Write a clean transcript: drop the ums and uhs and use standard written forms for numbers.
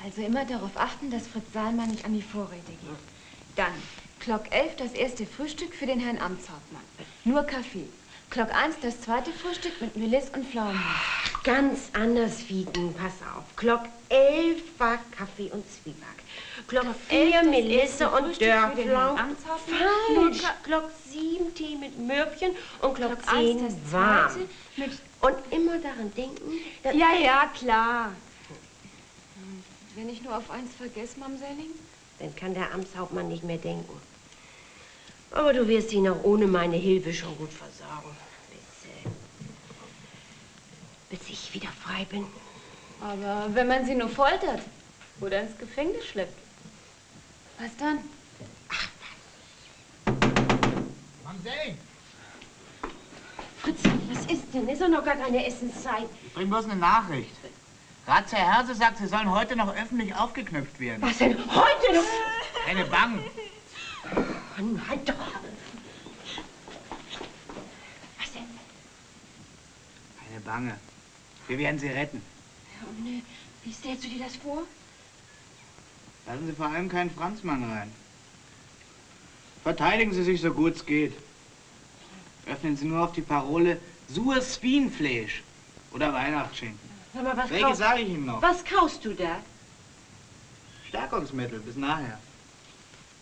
Also immer darauf achten, dass Fritz Saalmann nicht an die Vorräte geht. Dann, Glock 11 das erste Frühstück für den Herrn Amtshauptmann. Nur Kaffee. Glock 1 das zweite Frühstück mit Melis und Pflaumenmus. Ganz anders, Fieten, pass auf. Glock 11 war Kaffee und Zwieback. Glock 4 Melisse und Dörrpflaumen. Falsch. Glock 7 Tee mit Möhrchen und Glock 10 warm. Und immer daran denken, dass... Ja, ja, klar. Wenn ich nur auf eins vergesse, Mamselling? Dann kann der Amtshauptmann nicht mehr denken. Aber du wirst ihn auch ohne meine Hilfe schon gut versorgen. Bis ich wieder frei bin. Aber wenn man sie nur foltert oder ins Gefängnis schleppt, was dann? Ach, Mamselling! Fritz, was ist denn? Ist doch noch gar keine Essenszeit. Ich bring bloß eine Nachricht. Ratsherr Herse sagt, Sie sollen heute noch öffentlich aufgeknüpft werden. Was denn? Heute noch? Keine Bang. Mann, halt doch. Was denn? Keine Bange. Wir werden Sie retten. Und wie stellst du dir das vor? Lassen Sie vor allem keinen Franzmann rein. Verteidigen Sie sich so gut es geht. Öffnen Sie nur auf die Parole Sures Swienfleisch oder Weihnachtsschinken. Sag mal, was Welche sage ich Ihnen noch? Was kaufst du da? Stärkungsmittel, bis nachher.